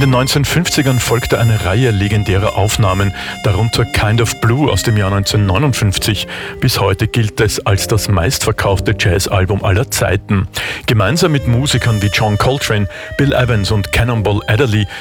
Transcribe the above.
den 1950ern folgte eine Reihe legendärer Aufnahmen, darunter Kind of Blue aus dem Jahr 1959. Bis heute gilt es als das meistverkaufte Jazzalbum aller Zeiten. Gemeinsam mit Musikern wie John Coltrane, Bill Evans und Cannonball Adderley